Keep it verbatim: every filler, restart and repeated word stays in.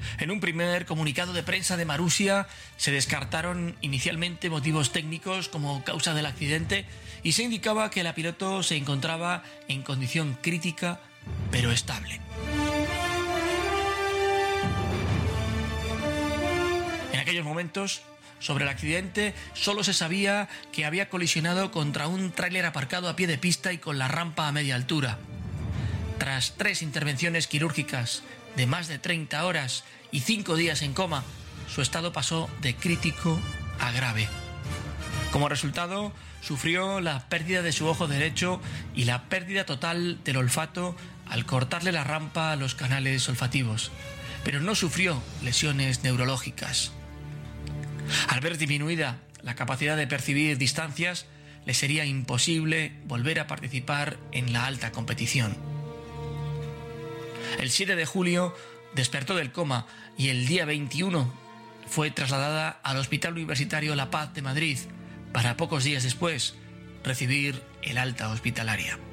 En un primer comunicado de prensa de Marussia se descartaron inicialmente motivos técnicos como causa del accidente y se indicaba que la piloto se encontraba en condición crítica pero estable. En aquellos momentos, sobre el accidente, solo se sabía que había colisionado contra un tráiler aparcado a pie de pista y con la rampa a media altura. Tras tres intervenciones quirúrgicas de más de treinta horas y cinco días en coma, su estado pasó de crítico a grave. Como resultado, sufrió la pérdida de su ojo derecho y la pérdida total del olfato al cortarle la rampa a los canales olfativos, pero no sufrió lesiones neurológicas. Al ver disminuida la capacidad de percibir distancias, le sería imposible volver a participar en la alta competición. El siete de julio despertó del coma y el día veintiuno fue trasladada al Hospital Universitario La Paz de Madrid para pocos días después recibir el alta hospitalaria.